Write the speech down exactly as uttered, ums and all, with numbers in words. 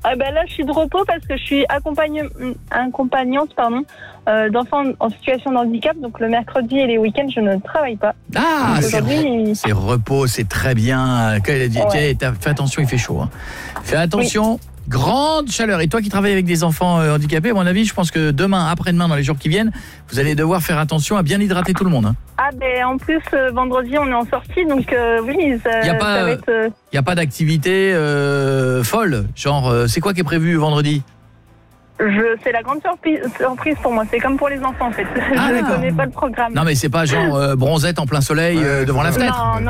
Ah ben là, je suis de repos parce que je suis accompagne... accompagnante pardon, euh, d'enfants en situation de handicap. Donc le mercredi et les week-ends, je ne travaille pas. Ah, donc, c'est, aujourd'hui, c'est repos, c'est très bien. Qu'elle a dit, Ouais. tiens, fais attention, il fait chaud. Hein. Fais attention. Oui. Grande chaleur. Et toi qui travailles avec des enfants euh, handicapés, à mon avis, je pense que demain, après-demain, dans les jours qui viennent, vous allez devoir faire attention à bien hydrater tout le monde. Hein. Ah ben en plus euh, vendredi on est en sortie donc euh, oui ça, y a pas, ça va être. Il euh... n'y a pas d'activité euh, folle. Genre euh, c'est quoi qui est prévu vendredi? Je, c'est la grande surprise, surprise pour moi. C'est comme pour les enfants en fait. Ah, je ne d'accord. connais pas le programme. Non mais c'est pas genre euh, bronzette en plein soleil euh, devant la fenêtre. Non, non.